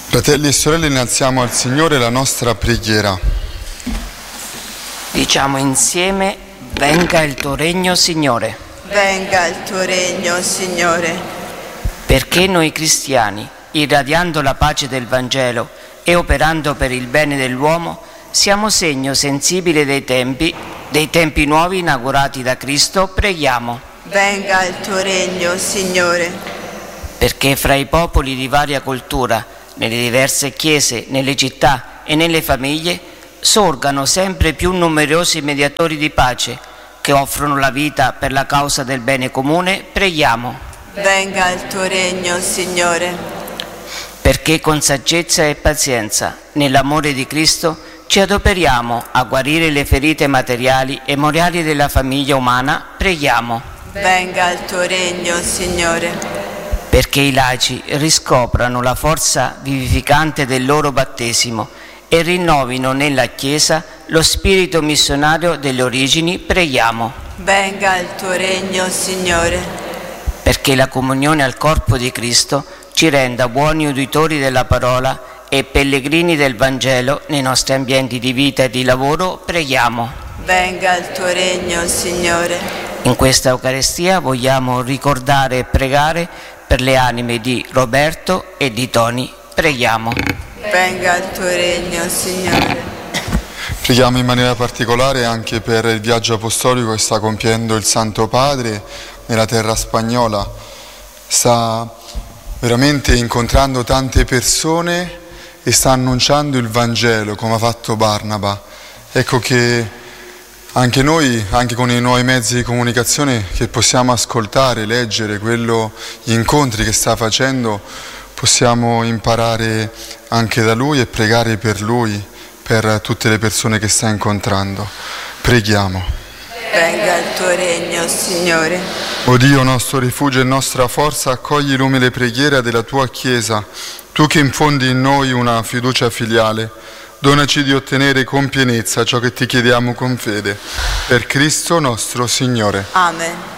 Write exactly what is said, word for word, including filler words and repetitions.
Fratelli e sorelle, innalziamo al Signore la nostra preghiera. Diciamo insieme: venga il tuo regno, Signore. Venga il tuo regno, Signore. Perché noi cristiani, irradiando la pace del Vangelo e operando per il bene dell'uomo, siamo segno sensibile dei tempi, dei tempi nuovi inaugurati da Cristo, preghiamo. Venga il tuo regno, Signore. Perché fra i popoli di varia cultura, nelle diverse chiese, nelle città e nelle famiglie, sorgano sempre più numerosi mediatori di pace che offrono la vita per la causa del bene comune, preghiamo. Venga il tuo regno, Signore. Perché con saggezza e pazienza, nell'amore di Cristo, ci adoperiamo a guarire le ferite materiali e morali della famiglia umana, preghiamo. Venga il tuo regno, Signore. Perché i laici riscoprano la forza vivificante del loro battesimo e rinnovino nella Chiesa lo spirito missionario delle origini, preghiamo. Venga il tuo regno, Signore. Perché la comunione al corpo di Cristo ci renda buoni uditori della parola e pellegrini del Vangelo nei nostri ambienti di vita e di lavoro, preghiamo. Venga il tuo regno, Signore. In questa Eucaristia vogliamo ricordare e pregare per le anime di Roberto e di Toni, preghiamo. Venga il tuo regno, Signore. Preghiamo in maniera particolare anche per il viaggio apostolico che sta compiendo il Santo Padre nella terra spagnola. Sta veramente incontrando tante persone e sta annunciando il Vangelo come ha fatto Barnaba. Ecco che anche noi, anche con i nuovi mezzi di comunicazione che possiamo ascoltare, leggere quello, gli incontri che sta facendo, possiamo imparare anche da Lui e pregare per Lui, per tutte le persone che sta incontrando. Preghiamo. Venga il tuo regno, Signore. O Dio, nostro rifugio e nostra forza, accogli l'umile preghiera della Tua Chiesa, Tu che infondi in noi una fiducia filiale. Donaci di ottenere con pienezza ciò che Ti chiediamo con fede. Per Cristo nostro Signore. Amen.